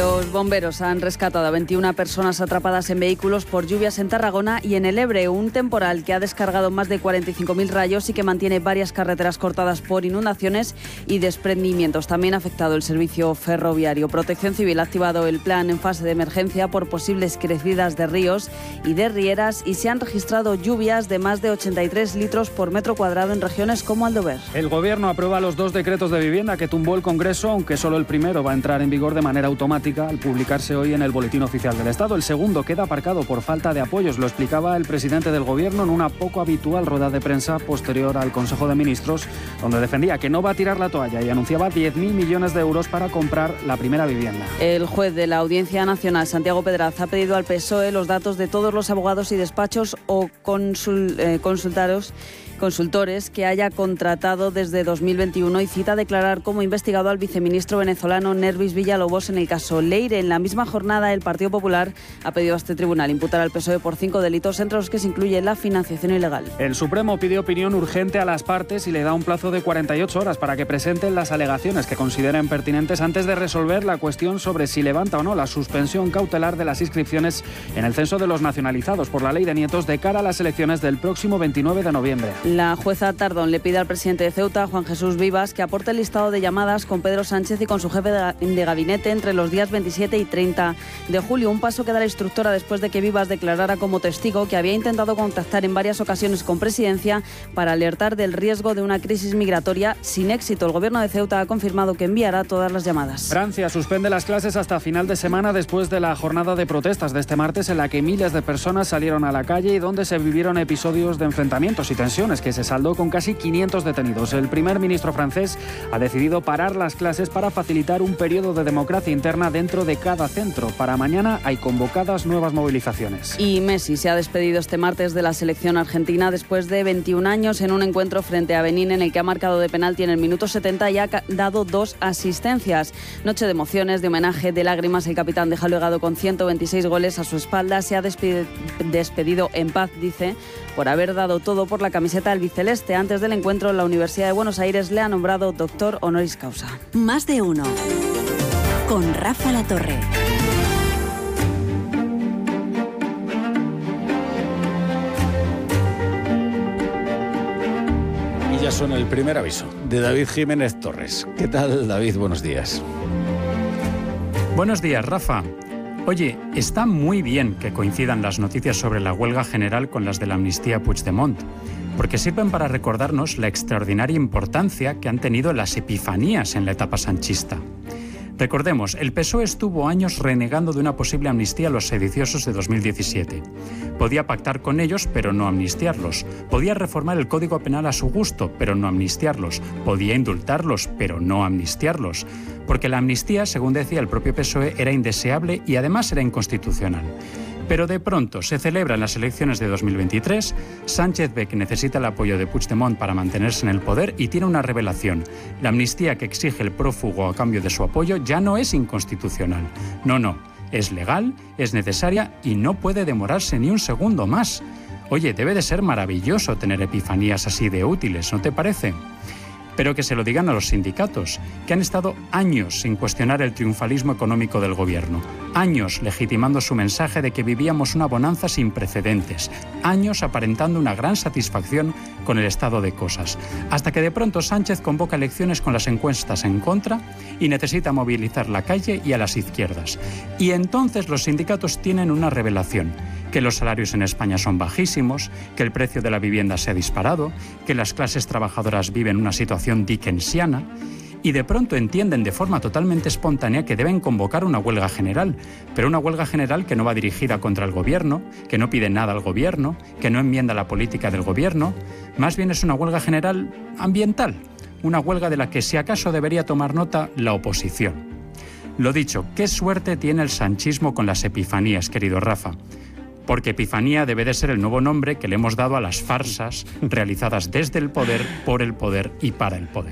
Los bomberos han rescatado a 21 personas atrapadas en vehículos por lluvias en Tarragona y en el Ebre, un temporal que ha descargado más de 45.000 rayos y que mantiene varias carreteras cortadas por inundaciones y desprendimientos. También ha afectado el servicio ferroviario. Protección Civil ha activado el plan en fase de emergencia por posibles crecidas de ríos y de rieras y se han registrado lluvias de más de 83 litros por metro cuadrado en regiones como Aldover. El Gobierno aprueba los 2 decretos de vivienda que tumbó el Congreso, aunque solo el primero va a entrar en vigor de manera automática al publicarse hoy en el Boletín Oficial del Estado. El segundo queda aparcado por falta de apoyos. Lo explicaba el presidente del Gobierno en una poco habitual rueda de prensa posterior al Consejo de Ministros, donde defendía que no va a tirar la toalla y anunciaba 10.000 millones de euros para comprar la primera vivienda. El juez de la Audiencia Nacional, Santiago Pedraz, ha pedido al PSOE los datos de todos los abogados y despachos o consultores que haya contratado desde 2021 y cita a declarar como investigado al viceministro venezolano Nervis Villalobos en el caso Leire. En la misma jornada, el Partido Popular ha pedido a este tribunal imputar al PSOE por 5 delitos, entre los que se incluye la financiación ilegal. El Supremo pide opinión urgente a las partes y le da un plazo de 48 horas para que presenten las alegaciones que consideren pertinentes antes de resolver la cuestión sobre si levanta o no la suspensión cautelar de las inscripciones en el censo de los nacionalizados por la ley de nietos de cara a las elecciones del próximo 29 de noviembre. La jueza Tardón le pide al presidente de Ceuta, Juan Jesús Vivas, que aporte el listado de llamadas con Pedro Sánchez y con su jefe de gabinete entre los días 27 y 30 de julio. Un paso que da la instructora después de que Vivas declarara como testigo que había intentado contactar en varias ocasiones con Presidencia para alertar del riesgo de una crisis migratoria sin éxito. El Gobierno de Ceuta ha confirmado que enviará todas las llamadas. Francia suspende las clases hasta final de semana después de la jornada de protestas de este martes en la que miles de personas salieron a la calle y donde se vivieron episodios de enfrentamientos y tensiones que se saldó con casi 500 detenidos. El primer ministro francés ha decidido parar las clases para facilitar un periodo de democracia interna dentro de cada centro. Para mañana hay convocadas nuevas movilizaciones. Y Messi se ha despedido este martes de la selección argentina después de 21 años en un encuentro frente a Benín en el que ha marcado de penalti en el minuto 70 y ha dado 2 asistencias. Noche de emociones, de homenaje, de lágrimas. El capitán deja legado con 126 goles a su espalda. Se ha despedido en paz, dice, por haber dado todo por la camiseta albiceleste. Antes del encuentro, la Universidad de Buenos Aires le ha nombrado doctor honoris causa. Más de uno. Con Rafa Latorre. Y ya suena el primer aviso de David Jiménez Torres. ¿Qué tal, David? Buenos días. Buenos días, Rafa. Oye, está muy bien que coincidan las noticias sobre la huelga general con las de la amnistía Puigdemont, porque sirven para recordarnos la extraordinaria importancia que han tenido las epifanías en la etapa sanchista. Recordemos, el PSOE estuvo años renegando de una posible amnistía a los sediciosos de 2017. Podía pactar con ellos, pero no amnistiarlos. Podía reformar el Código Penal a su gusto, pero no amnistiarlos. Podía indultarlos, pero no amnistiarlos. Porque la amnistía, según decía el propio PSOE, era indeseable y además era inconstitucional. Pero de pronto se celebran las elecciones de 2023, Sánchez ve que necesita el apoyo de Puigdemont para mantenerse en el poder y tiene una revelación. La amnistía que exige el prófugo a cambio de su apoyo ya no es inconstitucional. No, es legal, es necesaria y no puede demorarse ni un segundo más. Oye, debe de ser maravilloso tener epifanías así de útiles, ¿no te parece? Pero que se lo digan a los sindicatos, que han estado años sin cuestionar el triunfalismo económico del gobierno, años legitimando su mensaje de que vivíamos una bonanza sin precedentes, años aparentando una gran satisfacción con el estado de cosas, hasta que de pronto Sánchez convoca elecciones con las encuestas en contra y necesita movilizar la calle y a las izquierdas. Y entonces los sindicatos tienen una revelación: que los salarios en España son bajísimos, que el precio de la vivienda se ha disparado, que las clases trabajadoras viven una situación dickensiana, y de pronto entienden de forma totalmente espontánea que deben convocar una huelga general, pero una huelga general que no va dirigida contra el gobierno, que no pide nada al gobierno, que no enmienda la política del gobierno, más bien es una huelga general ambiental, una huelga de la que si acaso debería tomar nota la oposición. Lo dicho, ¿qué suerte tiene el sanchismo con las epifanías, querido Rafa? Porque epifanía debe de ser el nuevo nombre que le hemos dado a las farsas realizadas desde el poder, por el poder y para el poder.